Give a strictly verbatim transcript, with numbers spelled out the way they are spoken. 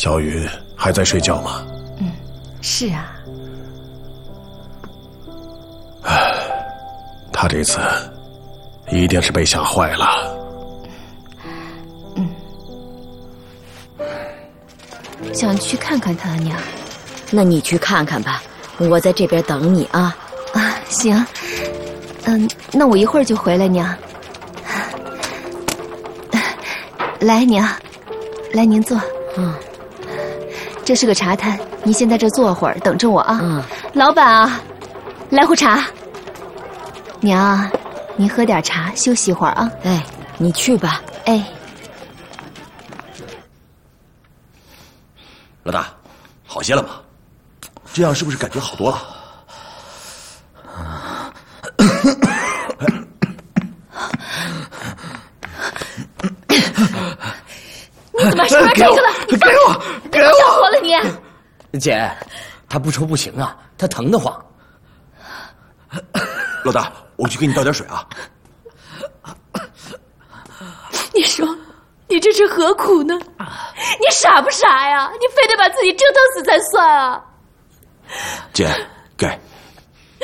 小云还在睡觉吗？ 嗯，是啊。 唉，他这次一定是被吓坏了。 嗯，想去看看他，娘。 那你去看看吧，我在这边等你啊。 啊，行。嗯，那我一会儿就回来，娘。来，娘，来，您坐。 嗯， 这是个茶摊，您先在这坐会儿，等着我啊。 嗯， 老板啊，来壶茶。娘，您喝点茶，休息一会儿啊。 哎，你去吧。 哎， 老大，好些了吗？这样是不是感觉好多了？ 你怎么手上这个了？你给我，给我！ 吓活了你！ 姐，他不抽不行啊，他疼得慌。 老大，我去给你倒点水啊。 你说，你这是何苦呢？你傻不傻呀？你非得把自己折腾死才算啊！ 姐，给。